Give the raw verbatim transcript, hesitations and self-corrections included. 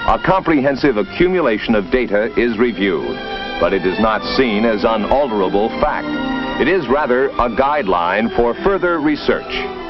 A comprehensive accumulation of data is reviewed, but it is not seen as unalterable fact. It is rather a guideline for further research.